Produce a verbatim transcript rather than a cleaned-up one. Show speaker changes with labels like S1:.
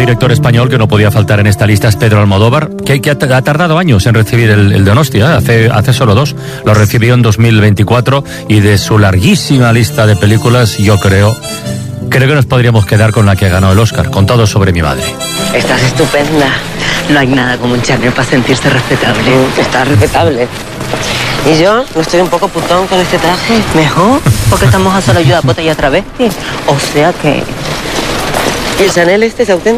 S1: director español que no podía faltar en esta lista es Pedro Almodóvar, que, que ha, ha tardado años en recibir el, el Donostia, ¿eh? hace, hace solo dos. Lo recibió en dos mil veinticuatro y de su larguísima lista de películas, yo creo, creo que nos podríamos quedar con la que ganó el Oscar, con Todo sobre mi madre.
S2: Estás estupenda. No hay nada como un charneo para sentirse respetable. Estás respetable. ¿Y yo? ¿No estoy un poco putón con este traje? Mejor, porque estamos a solo ayuda a pota y a travesti. O sea que... ¿Y el Chanel este es auténtico?